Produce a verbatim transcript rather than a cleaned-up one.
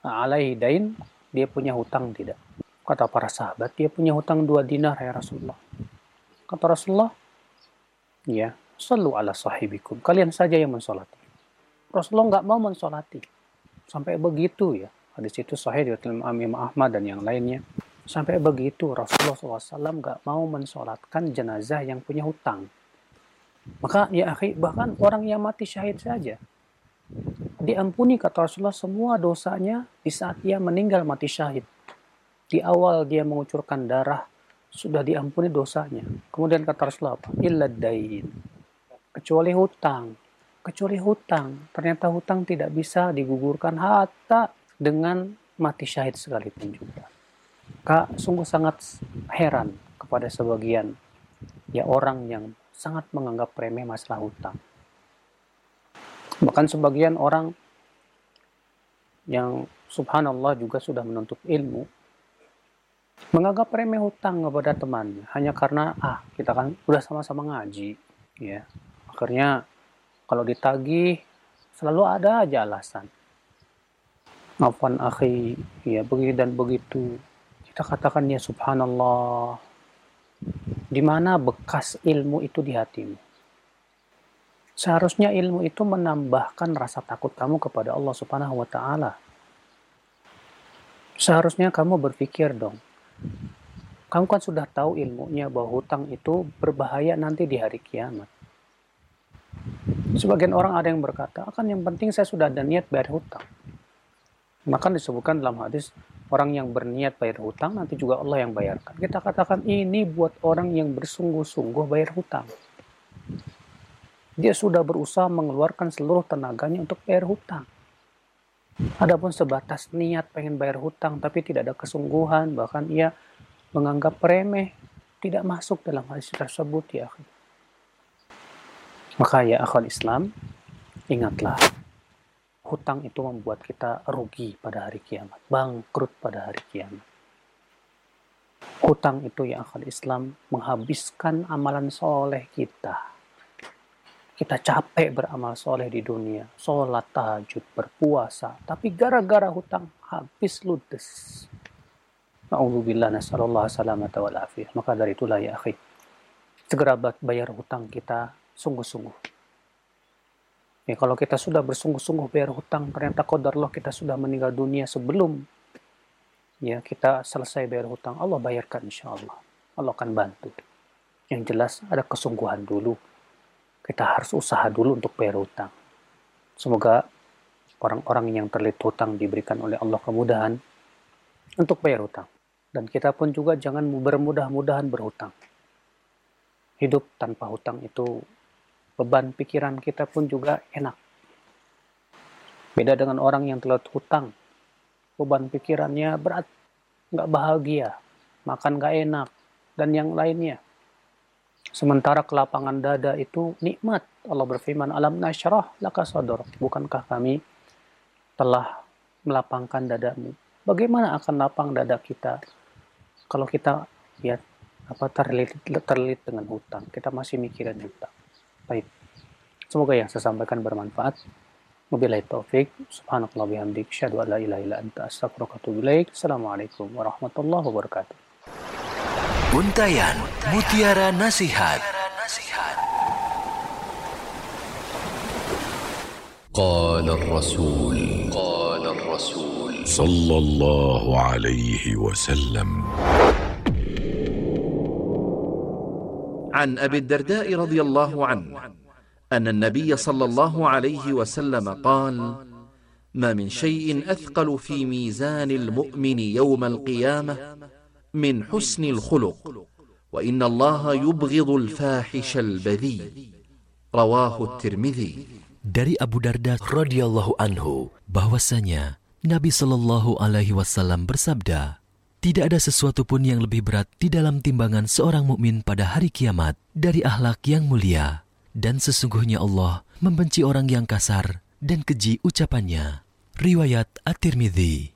alaihi dain, dia punya hutang tidak? Kata para sahabat, dia punya hutang dua dinar ya Rasulullah. Kata Rasulullah, ya, sallu ala sahibikum, kalian saja yang mensolati. Rasulullah nggak mau mensolati. Sampai begitu ya. Hadis itu sahih dari Imam Ahmad dan yang lainnya. Sampai begitu Rasulullah shallallahu alaihi wasallam nggak mau mensolatkan jenazah yang punya hutang. Maka ya akhi, bahkan orang yang mati syahid saja diampuni kata Rasulullah semua dosanya di saat ia meninggal mati syahid. Di awal dia mengucurkan darah sudah diampuni dosanya. Kemudian kata Rasulullah apa? Illa dain. Kecuali hutang. Kecuali hutang. Ternyata hutang tidak bisa digugurkan hatta dengan mati syahid sekalipun juga. Kak, sungguh sangat heran kepada sebagian ya orang yang sangat menganggap remeh masalah hutang. Bahkan sebagian orang yang subhanallah juga sudah menuntut ilmu menganggap remeh hutang kepada temannya hanya karena ah kita kan udah sama-sama ngaji ya. Akhirnya kalau ditagih selalu ada aja alasan. Afwan akhi, ya begitu dan begitu. Kita katakan ya subhanallah. Di mana bekas ilmu itu di hatimu? Seharusnya ilmu itu menambahkan rasa takut kamu kepada Allah Subhanahu wa taala. Seharusnya kamu berpikir dong. Kamu kan sudah tahu ilmunya bahwa hutang itu berbahaya nanti di hari kiamat. Sebagian orang ada yang berkata, akan yang penting saya sudah ada niat bayar hutang. Maka disebutkan dalam hadis, orang yang berniat bayar hutang, nanti juga Allah yang bayarkan. Kita katakan ini buat orang yang bersungguh-sungguh bayar hutang. Dia sudah berusaha mengeluarkan seluruh tenaganya untuk bayar hutang. Adapun sebatas niat pengen bayar hutang, tapi tidak ada kesungguhan, bahkan ia menganggap remeh, tidak masuk dalam hadis tersebut ya. Maka ya akhwal Islam, ingatlah, hutang itu membuat kita rugi pada hari kiamat, bangkrut pada hari kiamat. Hutang itu ya akhwal Islam menghabiskan amalan soleh kita. Kita capek beramal soleh di dunia, sholat, tahajud, berpuasa, tapi gara-gara hutang habis ludes. Na'udzubillah, nasallallahu salamata wal afiyah. Maka dari itulah ya akhi, segera bayar hutang kita sungguh-sungguh. Ya, kalau kita sudah bersungguh-sungguh bayar hutang, ternyata qadarullah kita sudah meninggal dunia sebelum ya kita selesai bayar hutang, Allah bayarkan insyaallah. Allah akan bantu. Yang jelas ada kesungguhan dulu. Kita harus usaha dulu untuk bayar hutang. Semoga orang-orang yang terlilit hutang diberikan oleh Allah kemudahan untuk bayar hutang. Dan kita pun juga jangan bermudah-mudahan berhutang. Hidup tanpa hutang itu beban pikiran kita pun juga enak. Beda dengan orang yang terlilit hutang. Beban pikirannya berat, nggak bahagia, makan nggak enak, dan yang lainnya. Sementara kelapangan dada itu nikmat. Allah berfirman, alam nasyrah laka sadrak. Bukankah kami telah melapangkan dadamu? Bagaimana akan lapang dada kita kalau kita ya apa terlilit, terlilit dengan hutang? Kita masih mikirin hutang. Baik. Semoga yang saya sampaikan bermanfaat. Wabillahi taufik. Subhanakallah bihamdik. Asyhadu an la ilaha illa anta astaghfiruka wa atubu ilaik. Assalamualaikum warahmatullahi wabarakatuh. Untayan Mutiara Nasihat. قال الرسول قال الرسول صلى الله عليه وسلم. عن أبي الدرداء رضي الله عنه أن النبي صلى الله عليه وسلم قال: ما من شيء أثقل في ميزان المؤمن يوم القيامة من حسن الخلق، وإن الله يبغض الفاحش البذيء. رواه الترمذي. Dari Abu Darda radhiyallahu anhu bahwasanya Nabi Shallallahu alaihi wasallam bersabda, tidak ada sesuatu pun yang lebih berat di dalam timbangan seorang mukmin pada hari kiamat dari akhlak yang mulia, dan sesungguhnya Allah membenci orang yang kasar dan keji ucapannya. Riwayat At-Tirmidzi.